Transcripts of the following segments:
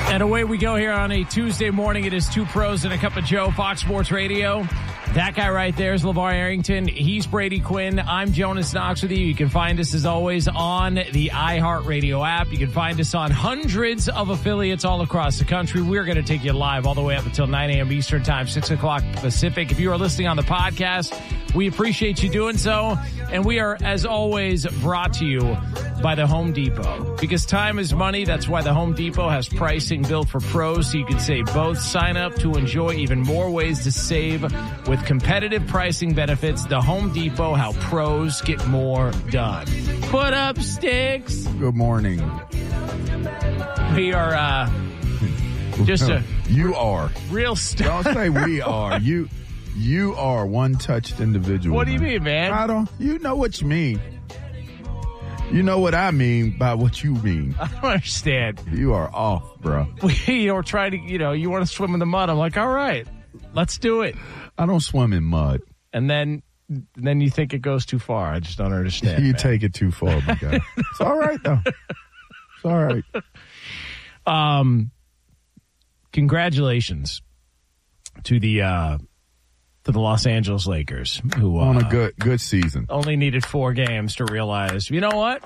And away we go here on a Tuesday morning. It is Two Pros and a Cup of Joe, Fox Sports Radio. That guy right there is LeVar Arrington. He's Brady Quinn. I'm Jonas Knox with you. You can find us, as always, on the iHeartRadio app. You can find us on hundreds of affiliates all across the country. We're going to take you live all the way up until 9 a.m. Eastern Time, 6 o'clock Pacific. If you are listening on the podcast, we appreciate you doing so. And we are, as always, brought to you by the Home Depot. Because time is money. That's why the Home Depot has pricing built for pros, so you can save both. Sign up to enjoy even more ways to save with competitive pricing benefits. The Home Depot, how pros get more done. Put up sticks. Good morning. We are just a... You are. Real stuff. Don't say we are. You are one-touched individual. What do you mean, man? I don't... You know what you mean. You know what I mean by what you mean. I don't understand. You are off, bro. We are trying to, you want to swim in the mud. I'm like, all right, let's do it. I don't swim in mud. And then you think it goes too far. I just don't understand. You take it too far, my guy. It's all right, though. It's all right. Congratulations to the Los Angeles Lakers, who on a good season. Only needed 4 games to realize, you know what?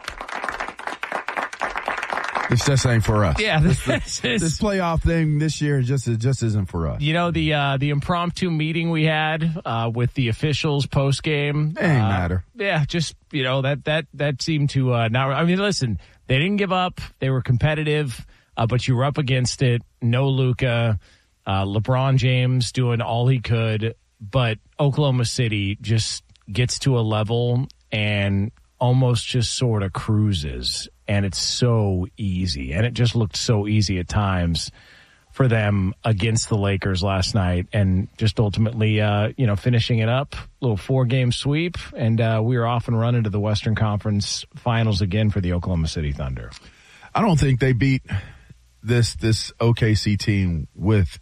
This just ain't for us. Yeah, this playoff thing this year just isn't for us. You know, the impromptu meeting we had with the officials post game. It ain't matter. Yeah, just that seemed to not. I mean, listen, they didn't give up. They were competitive, but you were up against it. No Luka, LeBron James doing all he could. But Oklahoma City just gets to a level and almost just sort of cruises. And it's so easy. And it just looked so easy at times for them against the Lakers last night. And just ultimately, finishing it up, a little 4-game sweep. And we were off and running to the Western Conference Finals again for the Oklahoma City Thunder. I don't think they beat this OKC team with